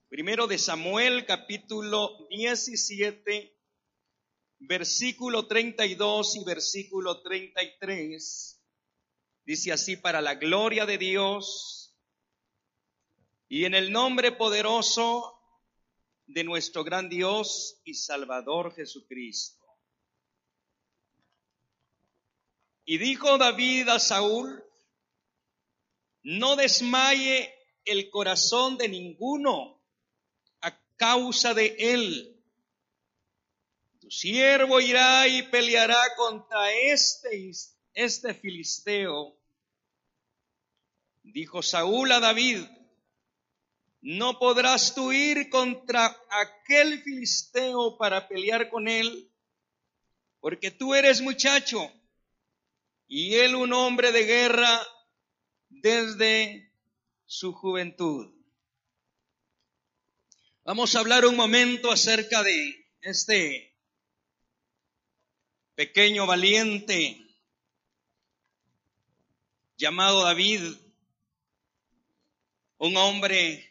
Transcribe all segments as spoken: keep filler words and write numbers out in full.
Primero de Samuel, capítulo diecisiete, versículo treinta y dos y versículo treinta y tres. Dice así: para la gloria de Dios y en el nombre poderoso de nuestro gran Dios y Salvador Jesucristo. Y dijo David a Saúl: no desmaye el corazón de ninguno a causa de él. Tu siervo irá y peleará contra este, este filisteo. Dijo Saúl a David: no podrás tú ir contra aquel filisteo para pelear con él, porque tú eres muchacho y él un hombre de guerra desde su juventud. Vamos a hablar un momento acerca de este pequeño valiente llamado David, un hombre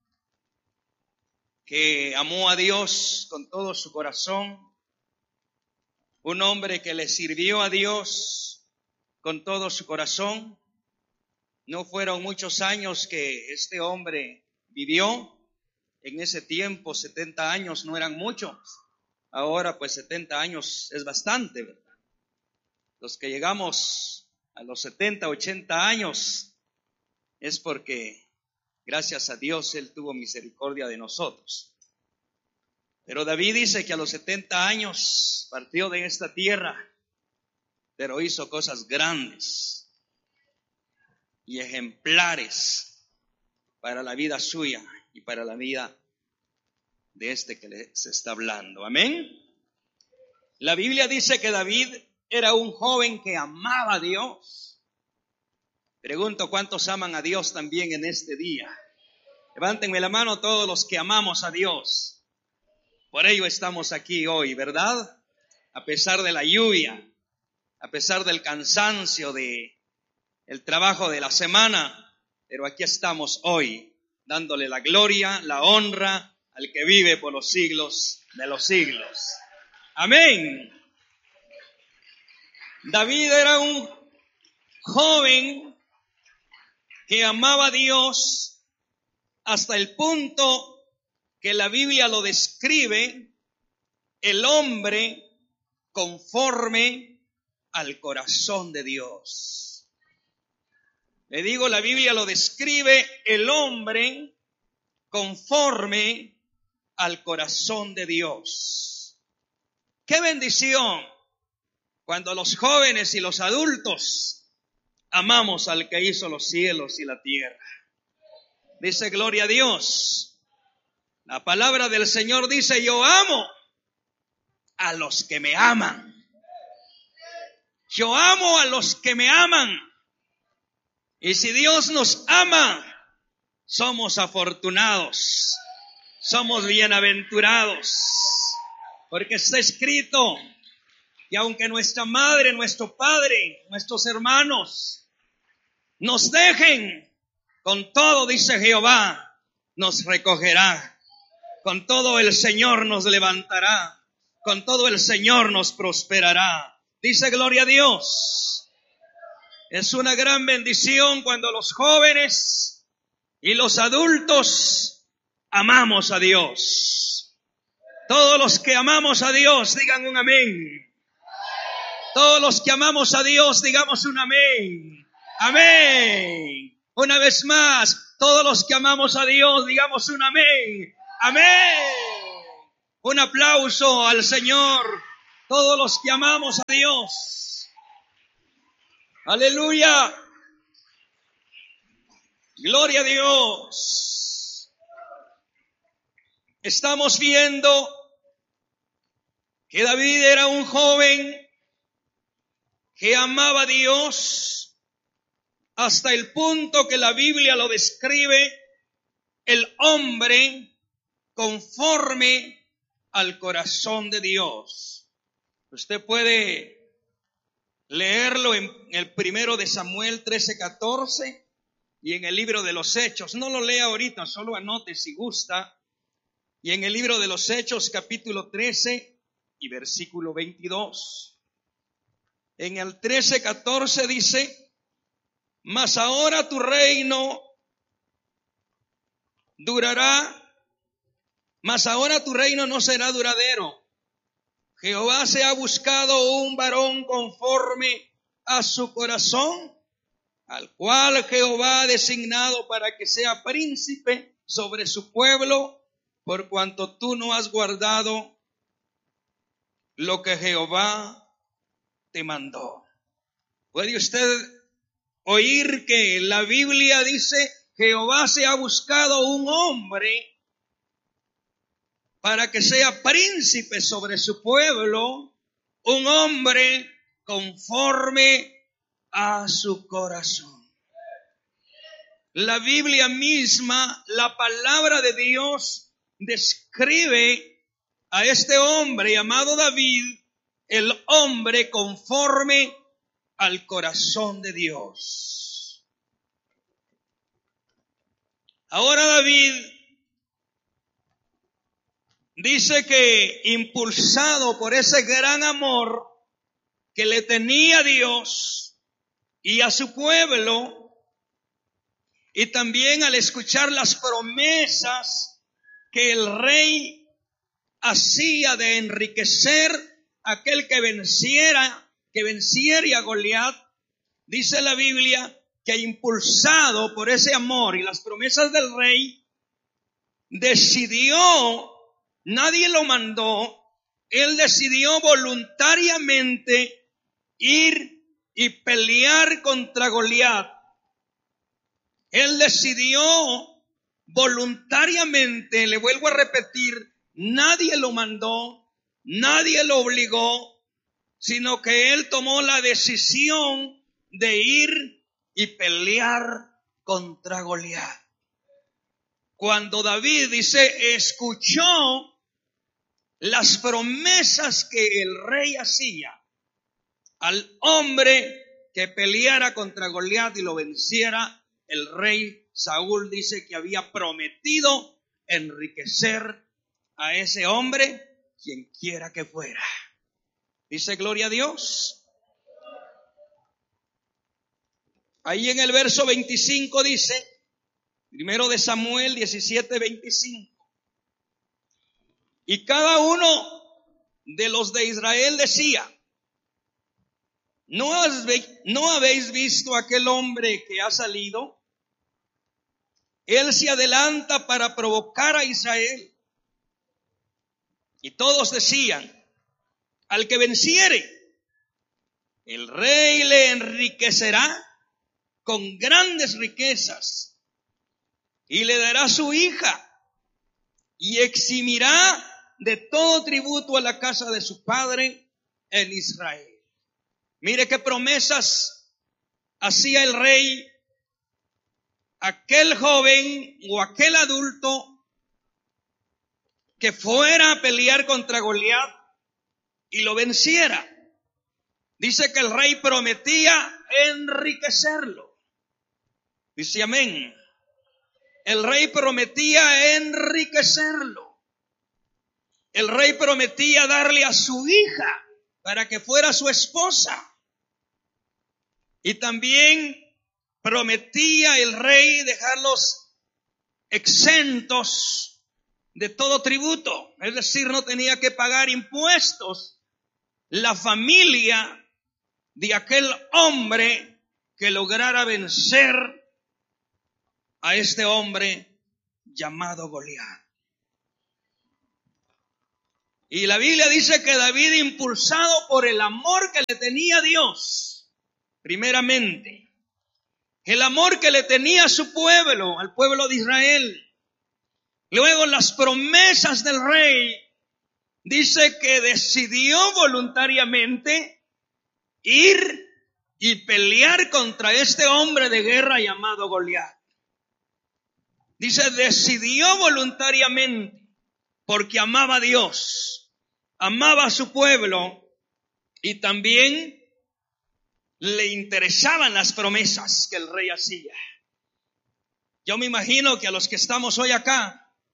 que amó a Dios con todo su corazón, un hombre que le sirvió a Dios con todo su corazón. No fueron muchos años que este hombre vivió. En ese tiempo setenta años no eran muchos. Ahora pues setenta años es bastante, ¿verdad? Los que llegamos a los setenta, ochenta años es porque gracias a Dios Él tuvo misericordia de nosotros. Pero David dice que a los setenta años partió de esta tierra, pero hizo cosas grandes y ejemplares para la vida suya y para la vida de este que les está hablando. Amén. La Biblia dice que David era un joven que amaba a Dios. Pregunto, ¿cuántos aman a Dios también en este día? Levántenme la mano todos los que amamos a Dios. Por ello estamos aquí hoy, ¿verdad? A pesar de la lluvia, a pesar del cansancio de el trabajo de la semana, pero aquí estamos hoy, dándole la gloria, la honra al que vive por los siglos de los siglos. Amén. David era un joven que amaba a Dios hasta el punto que la Biblia lo describe, el hombre conforme al corazón de Dios. Le digo, la Biblia lo describe, el hombre conforme al corazón de Dios. ¡Qué bendición! Cuando los jóvenes y los adultos amamos al que hizo los cielos y la tierra. Dice, gloria a Dios. La palabra del Señor dice, yo amo a los que me aman. Yo amo a los que me aman. Y si Dios nos ama, somos afortunados, somos bienaventurados, porque está escrito que aunque nuestra madre, nuestro padre, nuestros hermanos nos dejen, con todo, dice Jehová, nos recogerá. Con todo el Señor nos levantará. Con todo el Señor nos prosperará. Dice, gloria a Dios. Es una gran bendición cuando los jóvenes y los adultos amamos a Dios. Todos los que amamos a Dios, digan un amén. Todos los que amamos a Dios, digamos un amén. Amén. Una vez más, todos los que amamos a Dios, digamos un amén. Amén. Un aplauso al Señor. Todos los que amamos a Dios. Aleluya. Gloria a Dios. Estamos viendo que David era un joven que amaba a Dios hasta el punto que la Biblia lo describe, el hombre conforme al corazón de Dios. Usted puede leerlo en el primero de Samuel trece, catorce y en el libro de los Hechos. No lo lea ahorita, solo anote si gusta. Y en el libro de los Hechos, capítulo trece y versículo veintidós. En el trece, catorce dice: mas ahora tu reino durará, mas ahora tu reino no será duradero. Jehová se ha buscado un varón conforme a su corazón, al cual Jehová ha designado para que sea príncipe sobre su pueblo, por cuanto tú no has guardado lo que Jehová te mandó. ¿Puede usted oír que la Biblia dice: Jehová se ha buscado un hombre para que sea príncipe sobre su pueblo, un hombre conforme a su corazón? La Biblia misma, la palabra de Dios, describe a este hombre llamado David, el hombre conforme al corazón de Dios. Ahora David dice que, impulsado por ese gran amor que le tenía a Dios y a su pueblo, y también al escuchar las promesas que el rey hacía de enriquecer a aquel que venciera, que venciera a Goliat, dice la Biblia que, impulsado por ese amor y las promesas del rey, decidió, nadie lo mandó, él decidió voluntariamente ir y pelear contra Goliat. Él decidió voluntariamente, le vuelvo a repetir, nadie lo mandó, nadie lo obligó, sino que él tomó la decisión de ir y pelear contra Goliat. Cuando David dice, escuchó las promesas que el rey hacía al hombre que peleara contra Goliat y lo venciera, el rey Saúl dice que había prometido enriquecer a ese hombre, quien quiera que fuera. Dice, gloria a Dios. Ahí en el verso veinticinco dice, primero de Samuel diecisiete, veinticinco. Y cada uno de los de Israel decía, ¿no, has, ¿no habéis visto aquel hombre que ha salido? Él se adelanta para provocar a Israel. Y todos decían, al que venciere, el rey le enriquecerá con grandes riquezas y le dará su hija y eximirá de todo tributo a la casa de su padre en Israel. Mire qué promesas hacía el rey. Aquel joven o aquel adulto que fuera a pelear contra Goliat y lo venciera. Dice que el rey prometía enriquecerlo. Dice amén. El rey prometía enriquecerlo. El rey prometía darle a su hija para que fuera su esposa. Y también prometía el rey dejarlos exentos de todo tributo, es decir, no tenía que pagar impuestos la familia de aquel hombre que lograra vencer a este hombre llamado Goliat. Y la Biblia dice que David, impulsado por el amor que le tenía a Dios, primeramente, el amor que le tenía a su pueblo, al pueblo de Israel. Luego las promesas del rey, dice que decidió voluntariamente ir y pelear contra este hombre de guerra llamado Goliat. Dice, decidió voluntariamente porque amaba a Dios, amaba a su pueblo y también le interesaban las promesas que el rey hacía. Yo me imagino que a los que estamos hoy acá,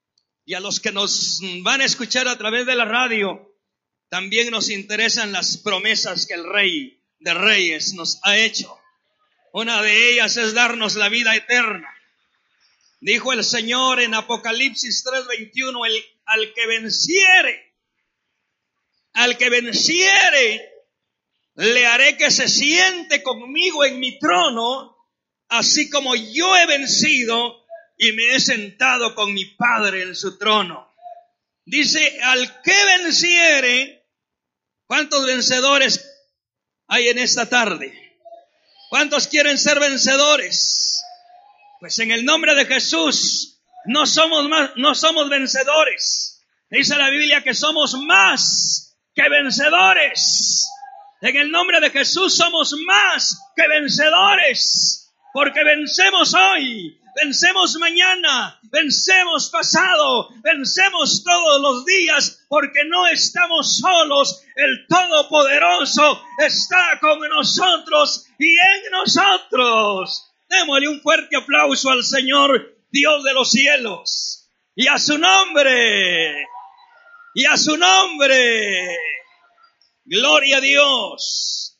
Y a los que nos van a escuchar a través de la radio, también nos interesan las promesas que el Rey de Reyes nos ha hecho. Una de ellas es darnos la vida eterna. Dijo el Señor en Apocalipsis tres veintiuno, el, al que venciere, al que venciere, le haré que se siente conmigo en mi trono, así como yo he vencido y me he sentado con mi Padre en su trono. Dice, al que venciere. ¿Cuántos vencedores hay en esta tarde? ¿Cuántos quieren ser vencedores? Pues en el nombre de Jesús no somos más, no somos vencedores. Dice la Biblia que somos más que vencedores. En el nombre de Jesús somos más que vencedores, porque vencemos hoy, vencemos mañana, vencemos pasado, vencemos todos los días, porque no estamos solos. El Todopoderoso está con nosotros y en nosotros. Démosle un fuerte aplauso al Señor, Dios de los cielos, y a su nombre, y a su nombre. Gloria a Dios.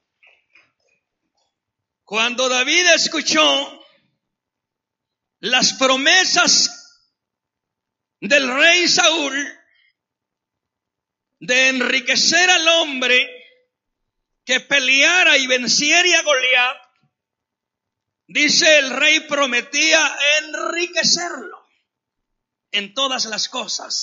Cuando David escuchó las promesas del rey Saúl de enriquecer al hombre que peleara y venciera a Goliat, dice, el rey prometía enriquecerlo en todas las cosas.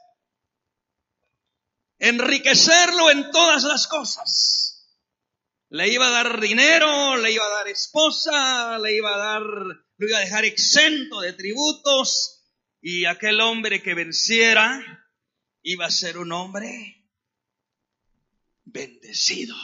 Enriquecerlo en todas las cosas. Le iba a dar dinero, le iba a dar esposa, le iba a dar, lo iba a dejar exento de tributos, y aquel hombre que venciera iba a ser un hombre bendecido.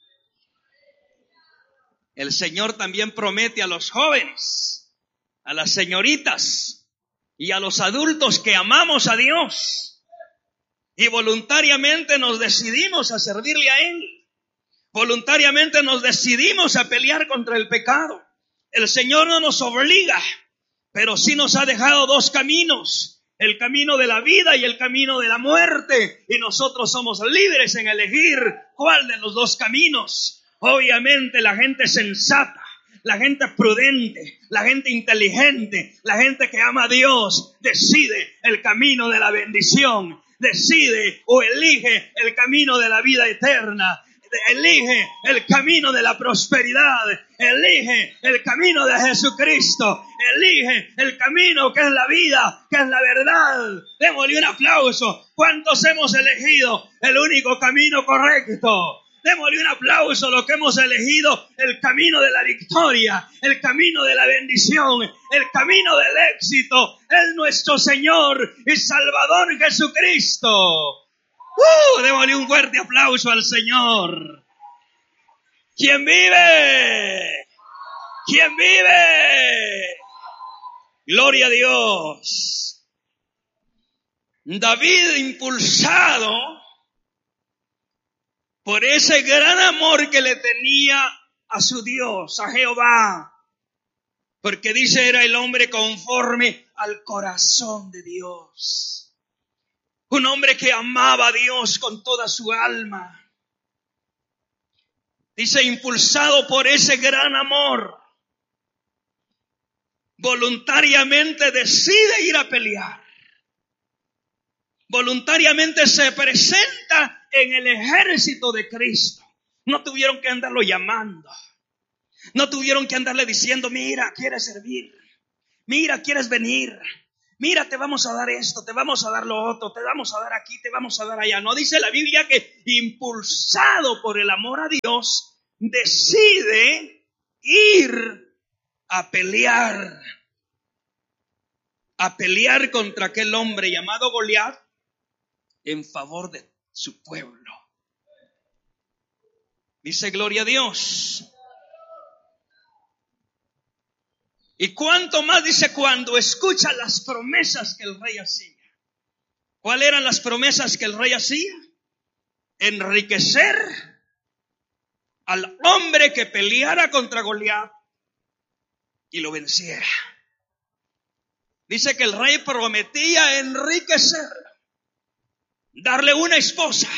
El Señor también promete a los jóvenes, a las señoritas y a los adultos que amamos a Dios y voluntariamente nos decidimos a servirle a Él. Voluntariamente nos decidimos a pelear contra el pecado. El Señor no nos obliga, pero sí nos ha dejado dos caminos: el camino de la vida y el camino de la muerte. Y nosotros somos libres en elegir cuál de los dos caminos. Obviamente la gente sensata, la gente prudente, la gente inteligente, la gente que ama a Dios, decide el camino de la bendición, decide o elige el camino de la vida eterna, elige el camino de la prosperidad, elige el camino de Jesucristo, elige el camino que es la vida, que es la verdad. Démosle un aplauso. ¿Cuántos hemos elegido el único camino correcto? Démosle un aplauso a lo que hemos elegido, el camino de la victoria, el camino de la bendición, el camino del éxito. Es nuestro Señor y Salvador Jesucristo. ¡Uh! Démosle un fuerte aplauso al Señor. ¿Quién vive? ¿Quién vive? Gloria a Dios. David, impulsado por ese gran amor que le tenía a su Dios, a Jehová, porque dice, era el hombre conforme al corazón de Dios. Un hombre que amaba a Dios con toda su alma. Dice, impulsado por ese gran amor, voluntariamente decide ir a pelear. Voluntariamente se presenta en el ejército de Cristo. No tuvieron que andarlo llamando. No tuvieron que andarle diciendo, mira, quieres servir. Mira, quieres venir. Mira, te vamos a dar esto, te vamos a dar lo otro, te vamos a dar aquí, te vamos a dar allá. No, dice la Biblia que impulsado por el amor a Dios, decide ir a pelear. A pelear contra aquel hombre llamado Goliat en favor de su pueblo. Dice, gloria a Dios. Y cuánto más, dice, cuando escucha las promesas que el rey hacía. ¿Cuáles eran las promesas que el rey hacía? Enriquecer al hombre que peleara contra Goliat y lo venciera. Dice que el rey prometía enriquecer, darle una esposa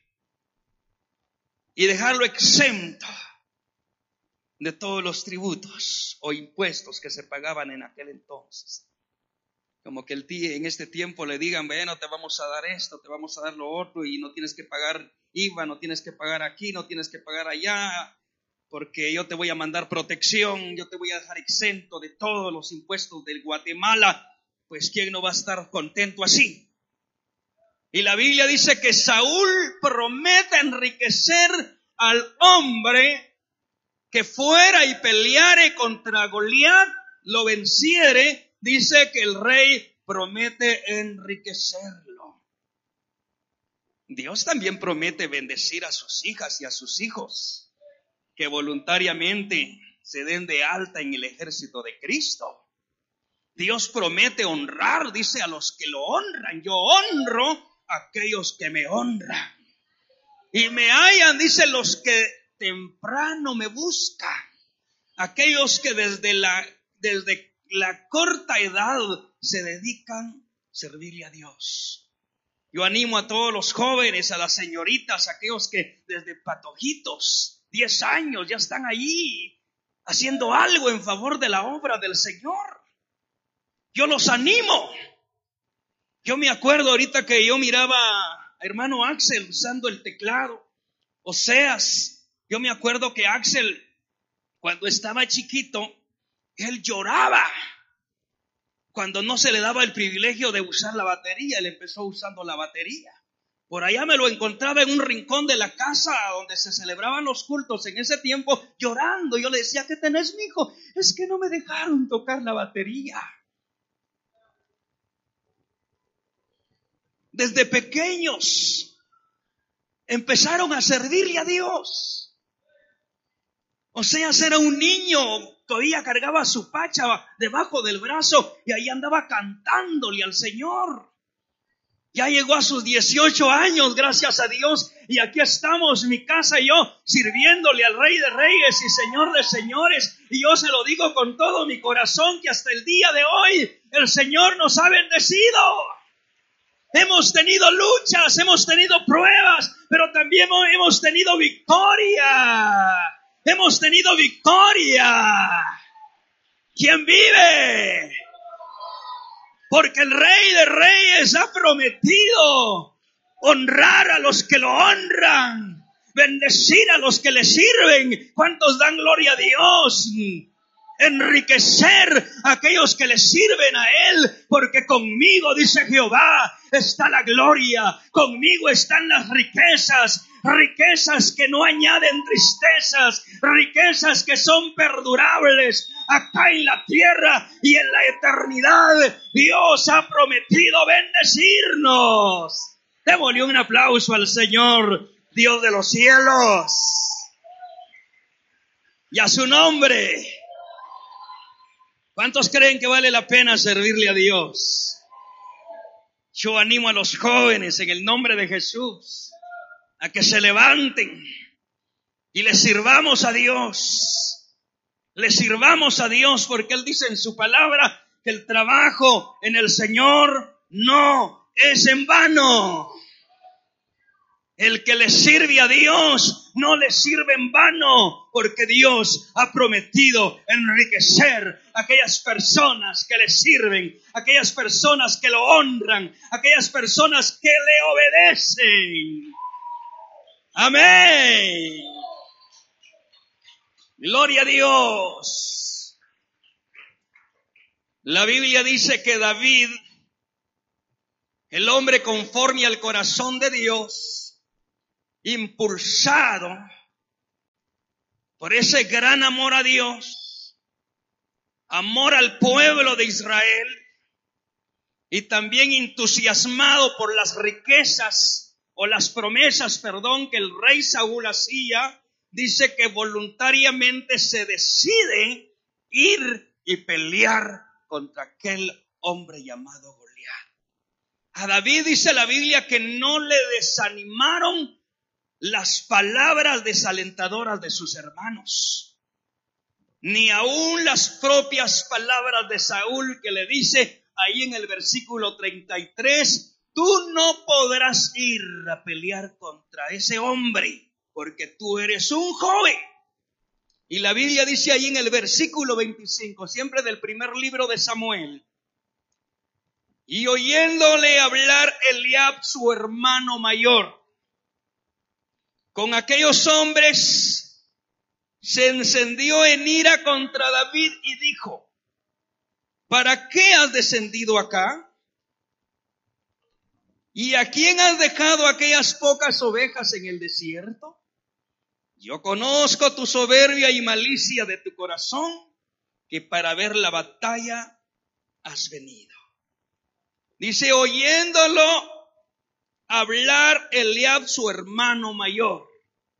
y dejarlo exento de todos los tributos o impuestos que se pagaban en aquel entonces. Como que el tío en este tiempo le digan, bueno, te vamos a dar esto, te vamos a dar lo otro, y no tienes que pagar I V A, no tienes que pagar aquí, no tienes que pagar allá, porque yo te voy a mandar protección, yo te voy a dejar exento de todos los impuestos del Guatemala. Pues ¿quién no va a estar contento así? Y la Biblia dice que Saúl promete enriquecer al hombre que fuera y peleare contra Goliat, lo venciere. Dice que el rey promete enriquecerlo. Dios también promete bendecir a sus hijas y a sus hijos que voluntariamente se den de alta en el ejército de Cristo. Dios promete honrar, dice, a los que lo honran. Yo honro a aquellos que me honran. Y me hallan, dice, los que temprano me buscan. Aquellos que desde la, desde la corta edad se dedican a servirle a Dios. Yo animo a todos los jóvenes, a las señoritas, a aquellos que desde patojitos, diez años, ya están ahí haciendo algo en favor de la obra del Señor. Yo los animo. Yo me acuerdo ahorita que yo miraba a hermano Axel usando el teclado. Oseas, yo me acuerdo que Axel, cuando estaba chiquito, él lloraba cuando no se le daba el privilegio de usar la batería. Él empezó usando la batería. Por allá me lo encontraba en un rincón de la casa donde se celebraban los cultos en ese tiempo, llorando. Yo le decía, ¿qué tenés, mijo? Es que no me dejaron tocar la batería. Desde pequeños empezaron a servirle a Dios. Oseas era un niño, todavía cargaba su pacha debajo del brazo y ahí andaba cantándole al Señor. Ya llegó a sus dieciocho años, gracias a Dios, y aquí estamos, mi casa y yo, sirviéndole al Rey de Reyes y Señor de Señores. Y yo se lo digo con todo mi corazón, que hasta el día de hoy el Señor nos ha bendecido. Hemos tenido luchas, hemos tenido pruebas, pero también hemos tenido victoria. Hemos tenido victoria. ¿Quién vive? Porque el Rey de Reyes ha prometido honrar a los que lo honran, bendecir a los que le sirven. ¿Cuántos dan gloria a Dios? Enriquecer a aquellos que le sirven a Él, porque conmigo, dice Jehová, está la gloria, conmigo están las riquezas, riquezas que no añaden tristezas, riquezas que son perdurables acá en la tierra y en la eternidad. Dios ha prometido bendecirnos. Démosle un aplauso al Señor, Dios de los cielos, y a su nombre. ¿Cuántos creen que vale la pena servirle a Dios? Yo animo a los jóvenes en el nombre de Jesús a que se levanten y le sirvamos a Dios. Le sirvamos a Dios porque Él dice en su palabra que el trabajo en el Señor no es en vano. El que le sirve a Dios no le sirve en vano, porque Dios ha prometido enriquecer a aquellas personas que le sirven, aquellas personas que lo honran, aquellas personas que le obedecen. Amén. Gloria a Dios. La Biblia dice que David, el hombre conforme al corazón de Dios, impulsado por ese gran amor a Dios, amor al pueblo de Israel, y también entusiasmado por las riquezas o las promesas, perdón, que el rey Saúl hacía, dice que voluntariamente se decide ir y pelear contra aquel hombre llamado Goliat. A David dice la Biblia que no le desanimaron las palabras desalentadoras de sus hermanos, ni aún las propias palabras de Saúl, que le dice, ahí en el versículo treinta y tres, tú no podrás ir a pelear contra ese hombre, porque tú eres un joven. Y la Biblia dice ahí en el versículo veinticinco, siempre del primer libro de Samuel, y oyéndole hablar Eliab, su hermano mayor, con aquellos hombres, se encendió en ira contra David y dijo, ¿para qué has descendido acá? ¿Y a quién has dejado aquellas pocas ovejas en el desierto? Yo conozco tu soberbia y malicia de tu corazón, que para ver la batalla has venido. Dice, oyéndolo hablar Eliab, su hermano mayor,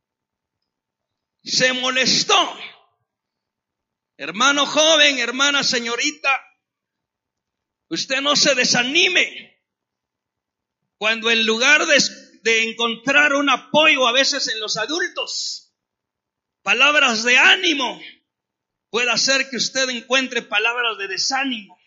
se molestó. Hermano joven, hermana señorita, usted no se desanime cuando en lugar de, de encontrar un apoyo a veces en los adultos, palabras de ánimo, puede hacer que usted encuentre palabras de desánimo.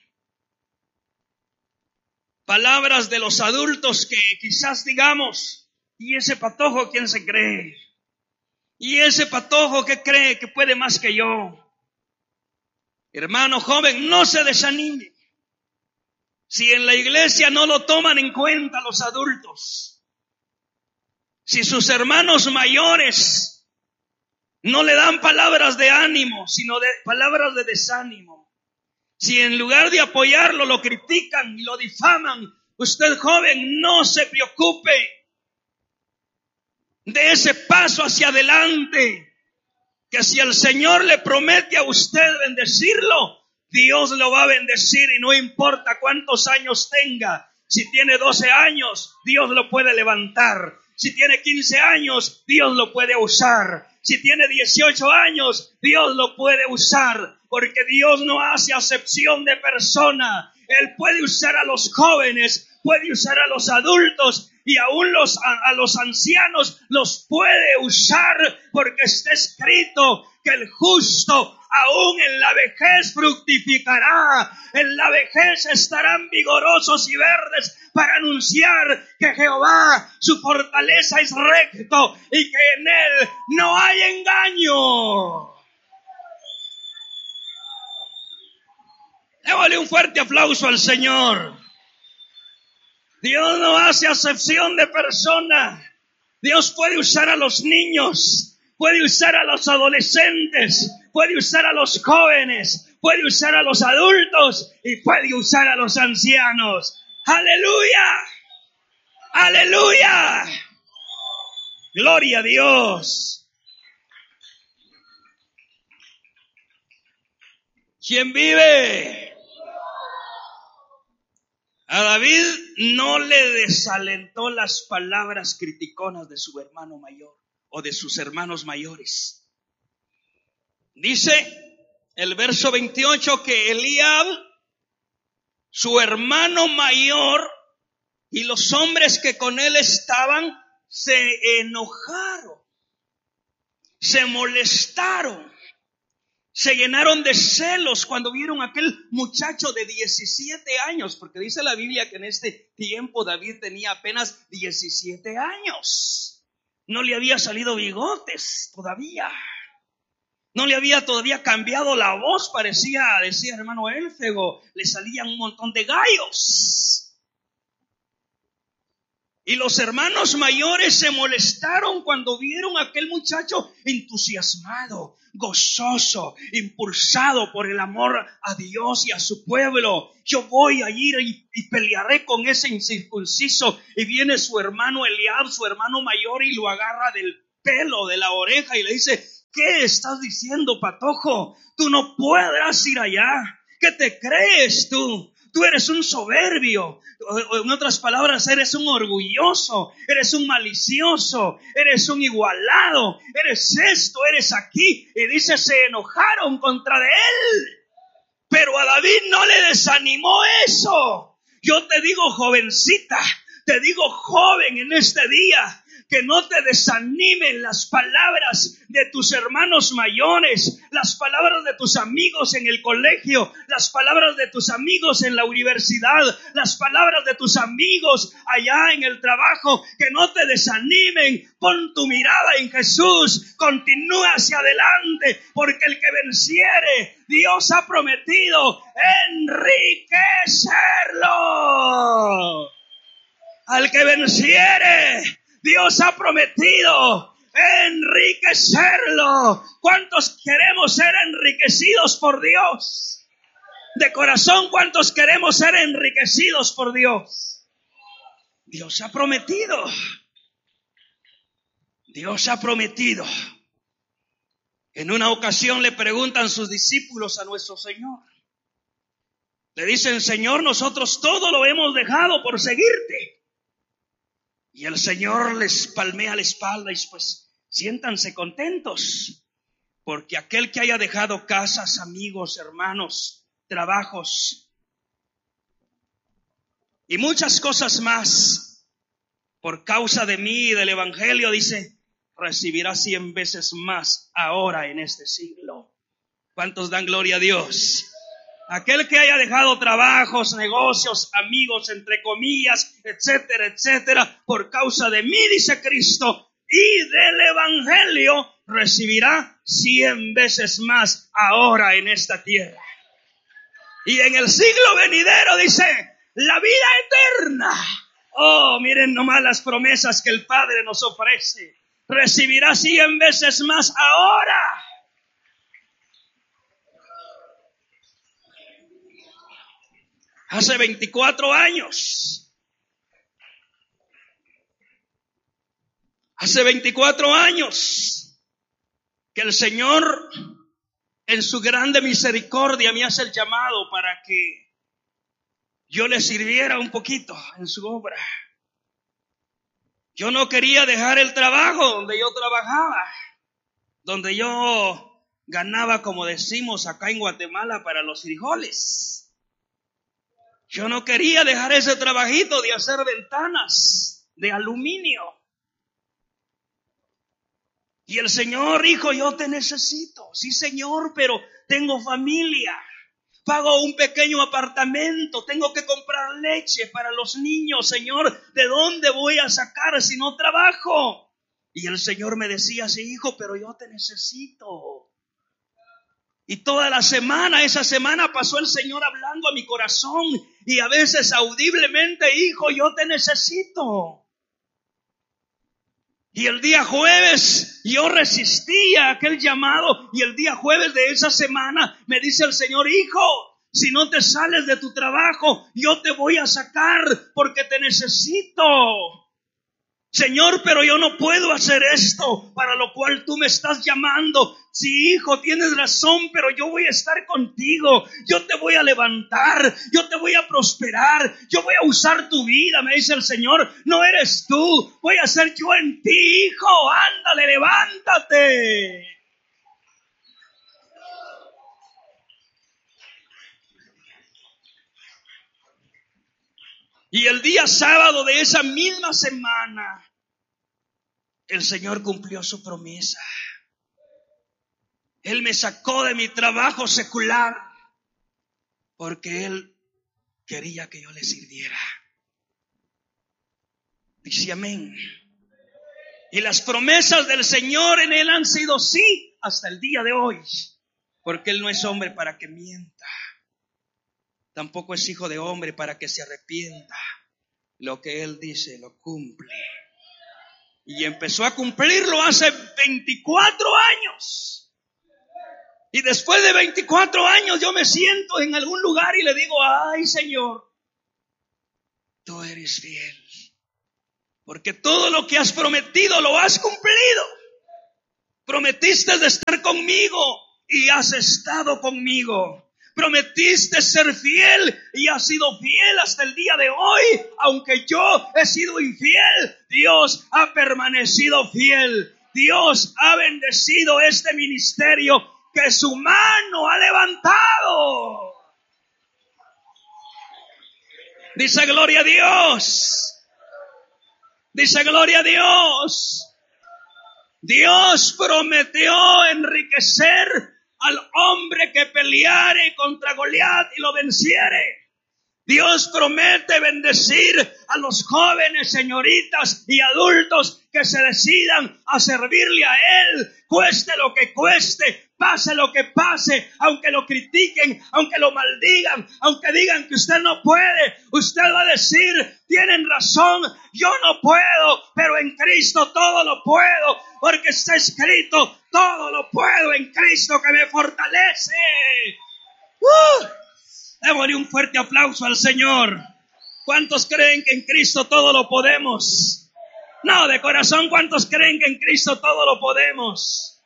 Palabras de los adultos que quizás digamos, ¿y ese patojo quién se cree? ¿Y ese patojo qué cree que puede más que yo? Hermano joven, no se desanime. Si en la iglesia no lo toman en cuenta los adultos, si sus hermanos mayores no le dan palabras de ánimo, sino de palabras de desánimo, si en lugar de apoyarlo lo critican y lo difaman, usted joven no se preocupe. De ese paso hacia adelante, que si el Señor le promete a usted bendecirlo, Dios lo va a bendecir y no importa cuántos años tenga. Si tiene doce años, Dios lo puede levantar. Si tiene quince años, Dios lo puede usar. Si tiene dieciocho años, Dios lo puede usar, porque Dios no hace acepción de persona. Él puede usar a los jóvenes, puede usar a los adultos y aún los, a, a los ancianos los puede usar, porque está escrito que el justo aún en la vejez fructificará, en la vejez estarán vigorosos y verdes para anunciar que Jehová, su fortaleza es recto y que en él no hay engaño. Démosle un fuerte aplauso al Señor. Dios no hace acepción de persona. Dios puede usar a los niños, puede usar a los adolescentes, puede usar a los jóvenes, puede usar a los adultos y puede usar a los ancianos. ¡Aleluya! ¡Aleluya! ¡Gloria a Dios! ¿Quién vive? A David no le desalentó las palabras criticonas de su hermano mayor o de sus hermanos mayores. Dice el verso veintiocho que Eliab, su hermano mayor, y los hombres que con él estaban se enojaron, se molestaron, se llenaron de celos cuando vieron a aquel muchacho de diecisiete años, porque dice la Biblia que en este tiempo David tenía apenas diecisiete años. No le había salido bigotes todavía. No le había todavía cambiado la voz, parecía, decía hermano Élfego, le salían un montón de gallos. Y los hermanos mayores se molestaron cuando vieron a aquel muchacho entusiasmado, gozoso, impulsado por el amor a Dios y a su pueblo. Yo voy a ir y, y pelearé con ese incircunciso. Y viene su hermano Eliab, su hermano mayor, y lo agarra del pelo, de la oreja, y le dice: ¿qué estás diciendo, patojo? Tú no podrás ir allá. ¿Qué te crees tú? Tú eres un soberbio. En otras palabras, eres un orgulloso, eres un malicioso, eres un igualado, eres esto, eres aquí. Y dice, se enojaron contra de él. Pero a David no le desanimó eso. Yo te digo, jovencita, te digo, joven, en este día, que no te desanimen las palabras de tus hermanos mayores, las palabras de tus amigos en el colegio, las palabras de tus amigos en la universidad, las palabras de tus amigos allá en el trabajo, que no te desanimen. Pon tu mirada en Jesús, continúa hacia adelante, porque el que venciere, Dios ha prometido enriquecerlo. Al que venciere, Dios ha prometido enriquecerlo. ¿Cuántos queremos ser enriquecidos por Dios? De corazón, ¿cuántos queremos ser enriquecidos por Dios? Dios ha prometido. Dios ha prometido. En una ocasión le preguntan sus discípulos a nuestro Señor. Le dicen: Señor, nosotros todo lo hemos dejado por seguirte. Y el Señor les palmea la espalda y pues siéntanse contentos, porque aquel que haya dejado casas, amigos, hermanos, trabajos y muchas cosas más por causa de mí y del Evangelio, dice, recibirá cien veces más ahora en este siglo. ¿Cuántos dan gloria a Dios? Aquel que haya dejado trabajos, negocios, amigos, entre comillas, etcétera, etcétera, por causa de mí, dice Cristo, y del Evangelio, recibirá cien veces más ahora en esta tierra. Y en el siglo venidero, dice, la vida eterna. Oh, miren nomás las promesas que el Padre nos ofrece. Recibirá cien veces más ahora. Hace veinticuatro años, hace veinticuatro años que el Señor en su grande misericordia me hace el llamado para que yo le sirviera un poquito en su obra. Yo no quería dejar el trabajo donde yo trabajaba, donde yo ganaba, como decimos acá en Guatemala, para los frijoles. Yo no quería dejar ese trabajito de hacer ventanas de aluminio. Y el Señor dijo: yo te necesito. Sí, Señor, pero tengo familia. Pago un pequeño apartamento. Tengo que comprar leche para los niños. Señor, ¿de dónde voy a sacar si no trabajo? Y el Señor me decía: sí, hijo, pero yo te necesito. Y toda la semana, esa semana pasó el Señor hablando a mi corazón, y a veces audiblemente: hijo, yo te necesito. Y el día jueves yo resistía aquel llamado, y el día jueves de esa semana me dice el Señor: hijo, si no te sales de tu trabajo, yo te voy a sacar porque te necesito. Señor, pero yo no puedo hacer esto para lo cual tú me estás llamando. Sí, hijo, tienes razón, pero yo voy a estar contigo. Yo te voy a levantar, yo te voy a prosperar, yo voy a usar tu vida, me dice el Señor. No eres tú, voy a ser yo en ti, hijo. Ándale, levántate. Y el día sábado de esa misma semana, el Señor cumplió su promesa. Él me sacó de mi trabajo secular porque Él quería que yo le sirviera. Dice amén. Y las promesas del Señor en Él han sido sí hasta el día de hoy, porque Él no es hombre para que mienta, tampoco es hijo de hombre para que se arrepienta. Lo que Él dice lo cumple. Y empezó a cumplirlo hace veinticuatro años. Y después de veinticuatro años yo me siento en algún lugar y le digo: ay, Señor, tú eres fiel, porque todo lo que has prometido lo has cumplido. Prometiste de estar conmigo y has estado conmigo. Prometiste ser fiel y has sido fiel hasta el día de hoy. Aunque yo he sido infiel, Dios ha permanecido fiel. Dios ha bendecido este ministerio que su mano ha levantado. Dice gloria a Dios. Dice gloria a Dios. Dios prometió enriquecer al hombre que peleare contra Goliat y lo venciere. Dios promete bendecir a los jóvenes, señoritas y adultos que se decidan a servirle a Él, cueste lo que cueste, pase lo que pase, aunque lo critiquen, aunque lo maldigan, aunque digan que usted no puede, usted va a decir, tienen razón, yo no puedo, pero en Cristo todo lo puedo, porque está escrito, todo lo puedo en Cristo que me fortalece. ¡Uh! Démosle un fuerte aplauso al Señor. ¿Cuántos creen que en Cristo todo lo podemos? No, de corazón, ¿cuántos creen que en Cristo todo lo podemos?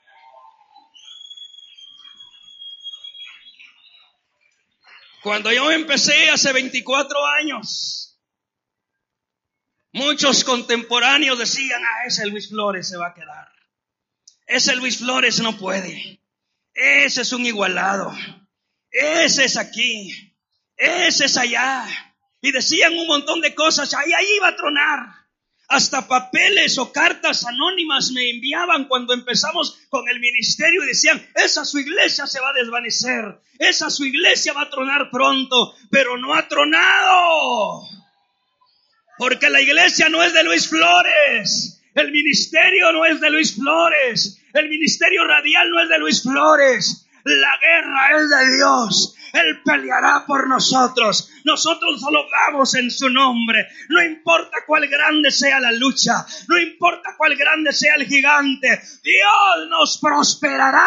Cuando yo empecé hace veinticuatro años, muchos contemporáneos decían, ah, ese Luis Flores se va a quedar. Ese Luis Flores no puede. Ese es un igualado. Ese es aquí, ese es allá. Y decían un montón de cosas, ahí, ahí iba a tronar. Hasta papeles o cartas anónimas me enviaban cuando empezamos con el ministerio y decían, esa su iglesia se va a desvanecer, esa su iglesia va a tronar pronto, pero no ha tronado. Porque la iglesia no es de Luis Flores, el ministerio no es de Luis Flores, el ministerio radial no es de Luis Flores. La guerra es de Dios. Él peleará por nosotros. Nosotros solo vamos en su nombre. No importa cuál grande sea la lucha. No importa cuál grande sea el gigante. Dios nos prosperará.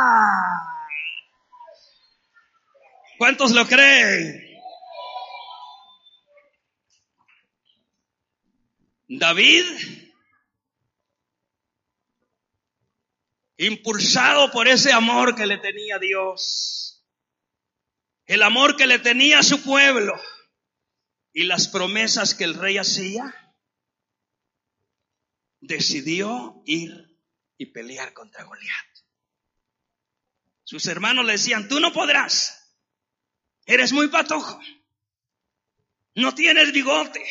¿Cuántos lo creen? David, impulsado por ese amor que le tenía a Dios, el amor que le tenía a su pueblo y las promesas que el rey hacía, decidió ir y pelear contra Goliat. Sus hermanos le decían, tú no podrás, eres muy patojo, no tienes bigote,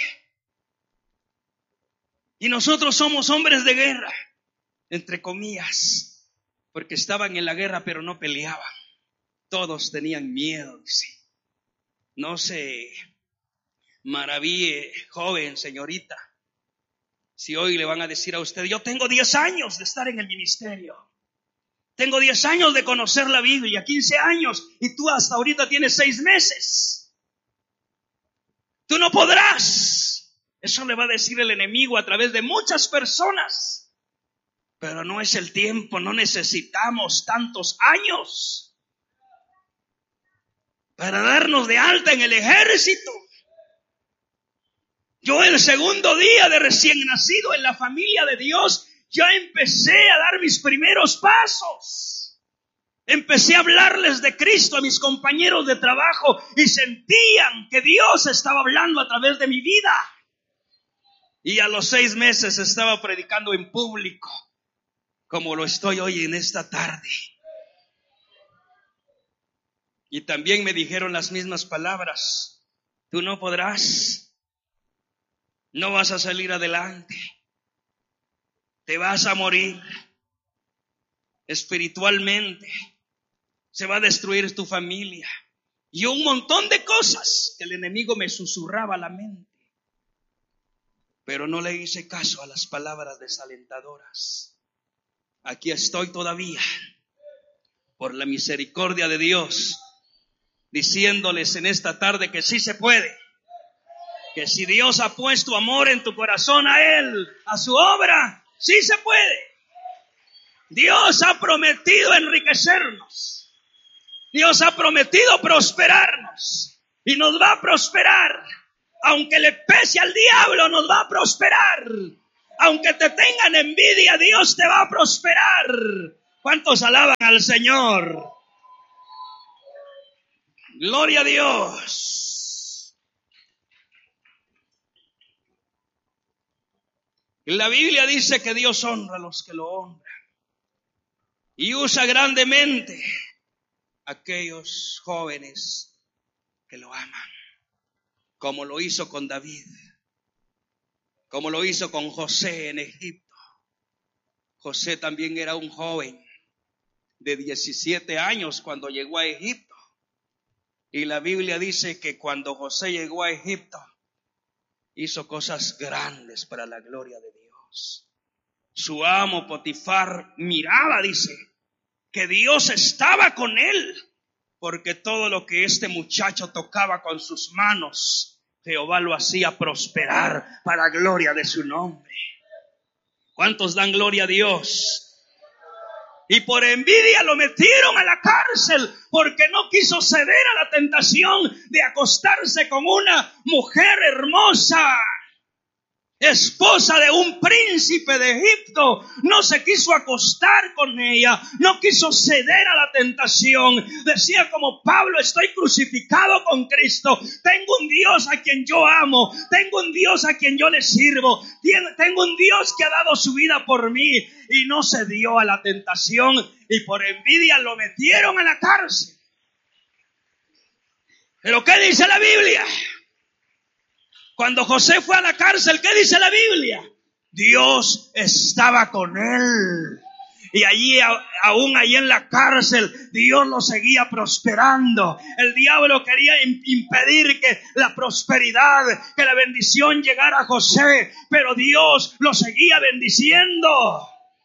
y nosotros somos hombres de guerra, entre comillas, porque estaban en la guerra pero no peleaban. Todos tenían miedo, dice. No se maraville, joven, señorita, si hoy le van a decir a usted, yo tengo diez años de estar en el ministerio, tengo diez años de conocer la Biblia, quince años, y tú hasta ahorita tienes seis meses. Tú no podrás. Eso le va a decir el enemigo a través de muchas personas. Pero no es el tiempo, no necesitamos tantos años para darnos de alta en el ejército. Yo el segundo día de recién nacido en la familia de Dios, ya empecé a dar mis primeros pasos. Empecé a hablarles de Cristo a mis compañeros de trabajo y sentían que Dios estaba hablando a través de mi vida. Y a los seis meses estaba predicando en público, como lo estoy hoy en esta tarde. Y también me dijeron las mismas palabras. Tú no podrás, no vas a salir adelante, te vas a morir espiritualmente, se va a destruir tu familia. Y un montón de cosas que el enemigo me susurraba a la mente. Pero no le hice caso a las palabras desalentadoras. Aquí estoy todavía, por la misericordia de Dios, diciéndoles en esta tarde que sí se puede, que si Dios ha puesto amor en tu corazón a Él, a su obra, sí se puede. Dios ha prometido enriquecernos, Dios ha prometido prosperarnos y nos va a prosperar. Aunque le pese al diablo, nos va a prosperar. Aunque te tengan envidia, Dios te va a prosperar. ¿Cuántos alaban al Señor? Gloria a Dios. La Biblia dice que Dios honra a los que lo honran y usa grandemente a aquellos jóvenes que lo aman, como lo hizo con David. como lo hizo con José en Egipto. José también era un joven de diecisiete años cuando llegó a Egipto. Y la Biblia dice que cuando José llegó a Egipto, hizo cosas grandes para la gloria de Dios. Su amo Potifar miraba, dice, que Dios estaba con él, porque todo lo que este muchacho tocaba con sus manos, Jehová lo hacía prosperar para gloria de su nombre. ¿Cuántos dan gloria a Dios? Y por envidia lo metieron a la cárcel porque no quiso ceder a la tentación de acostarse con una mujer hermosa, esposa de un príncipe de Egipto. No se quiso acostar con ella, no quiso ceder a la tentación. Decía como Pablo: estoy crucificado con Cristo, tengo un Dios a quien yo amo, tengo un Dios a quien yo le sirvo, tengo un Dios que ha dado su vida por mí. Y no cedió a la tentación y por envidia lo metieron a la cárcel. ¿Pero qué dice la Biblia? Cuando José fue a la cárcel, ¿qué dice la Biblia? Dios estaba con él. Y allí, aún ahí en la cárcel, Dios lo seguía prosperando. El diablo quería impedir que la prosperidad, que la bendición llegara a José, pero Dios lo seguía bendiciendo.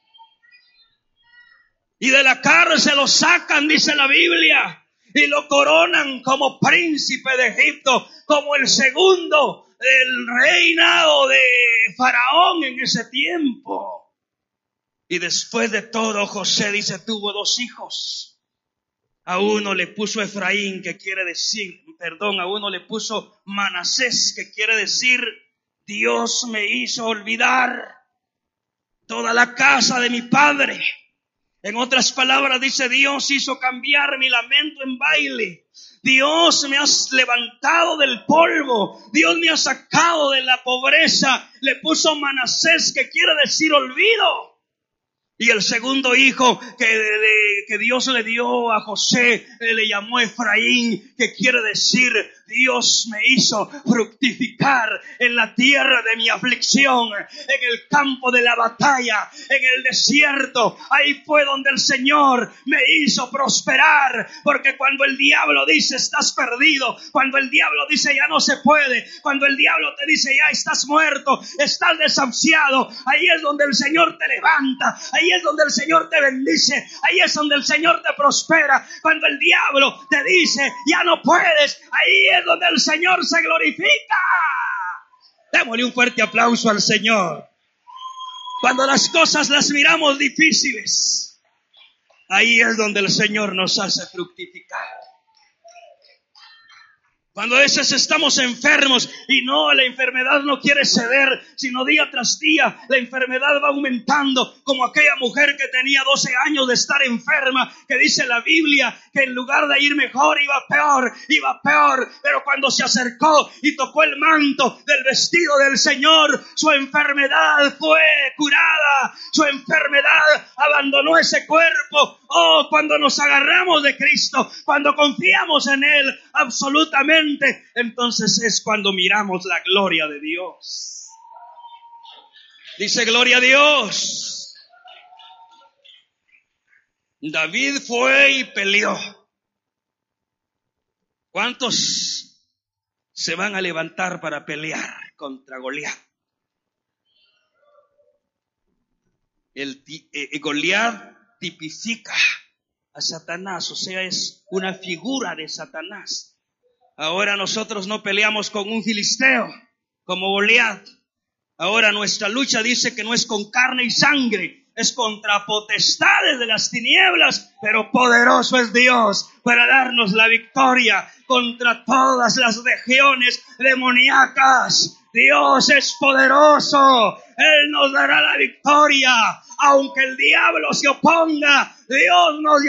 Y de la cárcel lo sacan, dice la Biblia, y lo coronan como príncipe de Egipto, como el segundo del reinado de Faraón en ese tiempo. Y después de todo, José, dice, tuvo dos hijos. A uno le puso Efraín, que quiere decir, perdón, a uno le puso Manasés, que quiere decir, Dios me hizo olvidar toda la casa de mi padre. En otras palabras, dice, Dios hizo cambiar mi lamento en baile. Dios me ha levantado del polvo. Dios me ha sacado de la pobreza. Le puso Manasés, que quiere decir olvido. Y el segundo hijo que, de, que Dios le dio a José, le llamó Efraín, que quiere decir, Dios me hizo fructificar en la tierra de mi aflicción, en el campo de la batalla, en el desierto. Ahí fue donde el Señor me hizo prosperar, porque cuando el diablo dice estás perdido, cuando el diablo dice ya no se puede, cuando el diablo te dice ya estás muerto, estás desahuciado, ahí es donde el Señor te levanta, ahí es donde el Señor te bendice, ahí es donde el Señor te prospera. Cuando el diablo te dice ya no puedes, ahí es donde el Señor se glorifica. Démosle un fuerte aplauso al Señor. Cuando las cosas las miramos difíciles, ahí es donde el Señor nos hace fructificar. Cuando a veces estamos enfermos y no, la enfermedad no quiere ceder, sino día tras día la enfermedad va aumentando, como aquella mujer que tenía doce años de estar enferma, que dice la Biblia que en lugar de ir mejor iba peor, iba peor, pero cuando se acercó y tocó el manto del vestido del Señor, su enfermedad fue curada, su enfermedad abandonó ese cuerpo. Oh, cuando nos agarramos de Cristo, cuando confiamos en Él absolutamente, entonces es cuando miramos la gloria de Dios. Dice gloria a Dios. David fue y peleó. ¿Cuántos se van a levantar para pelear contra Goliat? El eh, Goliat tipifica a Satanás, o sea, es una figura de Satanás. Ahora nosotros no peleamos con un filisteo como Goliat. Ahora nuestra lucha dice que no es con carne y sangre, es contra potestades de las tinieblas, pero poderoso es Dios para darnos la victoria contra todas las legiones demoníacas. Dios es poderoso, Él nos dará la victoria, aunque el diablo se oponga, Dios nos